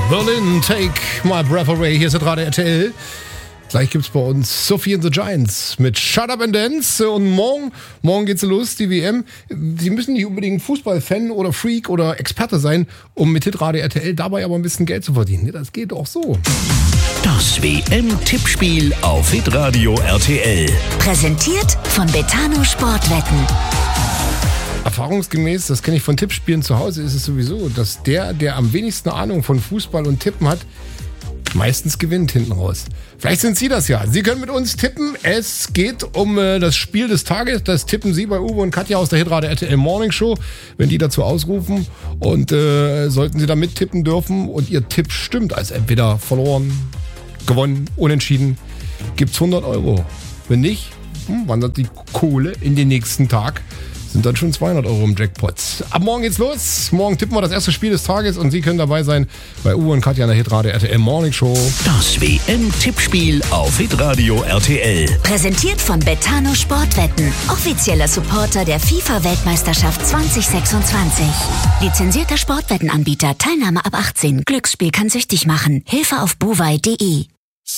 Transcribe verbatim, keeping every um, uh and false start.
Berlin, Take My Breath Away. Hier ist der Radio R T L. Gleich gibt's bei uns Sophie and the Giants mit Shut Up and Dance. Und morgen, morgen geht's los, die W M. Sie müssen nicht unbedingt Fußballfan oder Freak oder Experte sein, um mit Hitradio R T L dabei aber ein bisschen Geld zu verdienen. Das geht auch so. Das W M-Tippspiel auf Hitradio R T L. Präsentiert von Betano Sportwetten. Erfahrungsgemäß, das kenne ich von Tippspielen zu Hause, ist es sowieso, dass der, der am wenigsten Ahnung von Fußball und Tippen hat, meistens gewinnt hinten raus. Vielleicht sind Sie das ja. Sie können mit uns tippen. Es geht um äh, das Spiel des Tages. Das tippen Sie bei Uwe und Katja aus der Hitradio R T L Morning Show, wenn die dazu ausrufen. Und äh, sollten Sie da mittippen dürfen und Ihr Tipp stimmt, als entweder verloren, gewonnen, unentschieden, gibt's hundert Euro. Wenn nicht, hm, wandert die Kohle in den nächsten Tag. Sind dann schon zweihundert Euro im Jackpot. Ab morgen geht's los. Morgen tippen wir das erste Spiel des Tages und Sie können dabei sein bei Uwe und Katja in der Hitradio R T L Morning Show. Das W M-Tippspiel auf Hitradio R T L. Präsentiert von Betano Sportwetten. Offizieller Supporter der FIFA-Weltmeisterschaft zwanzig sechsundzwanzig. Lizenzierter Sportwettenanbieter. Teilnahme ab achtzehn. Glücksspiel kann süchtig machen. Hilfe auf bovai punkt de.